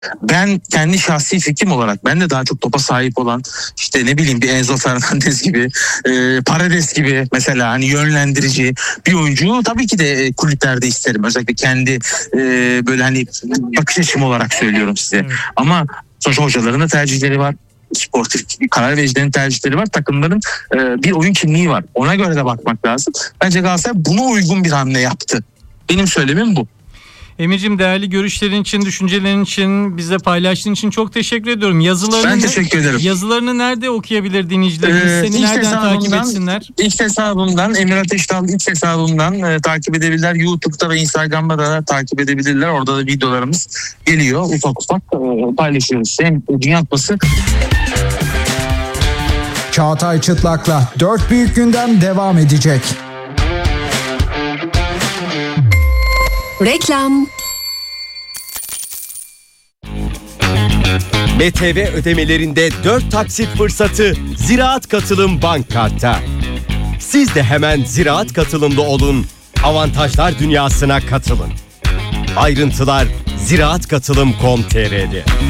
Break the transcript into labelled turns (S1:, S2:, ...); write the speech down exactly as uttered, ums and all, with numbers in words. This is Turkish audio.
S1: Ben kendi şahsi fikrim olarak ben de daha çok topa sahip olan işte ne bileyim bir Enzo Fernandez gibi, e, Paredes gibi mesela hani yönlendirici bir oyuncuyu tabii ki de e, kulüplerde isterim. Özellikle kendi e, böyle hani bakış açım olarak söylüyorum size. Evet. Ama sonuçta hocaların da tercihleri var. Sportif karar vericilerin tercihleri var. Takımların e, bir oyun kimliği var. Ona göre de bakmak lazım. Bence Galatasaray buna uygun bir hamle yaptı. Benim söylemim bu.
S2: Emir'cim, değerli görüşlerin için, düşüncelerin için, bize paylaştığın için çok teşekkür ediyorum. Yazılarını,
S1: ben teşekkür ederim.
S2: Yazılarını nerede okuyabilir dinleyicilerimiz? Ee, Seni nereden takip etsinler?
S1: X hesabımdan, Emir Ateşdal X hesabımdan e, takip edebilirler. YouTube'da ve Instagram'da da takip edebilirler. Orada da videolarımız geliyor. Ufak ufak e, paylaşıyoruz. Hem Dünya Kupası.
S3: Çağatay Çıtlak'la dört büyük gündem devam edecek.
S4: Reklam.
S5: B T V ödemelerinde dört taksit fırsatı Ziraat Katılım Bank Kart'ta. Siz de hemen Ziraat Katılımlı olun, avantajlar dünyasına katılın. Ayrıntılar ziraat katılım nokta com nokta tr''de.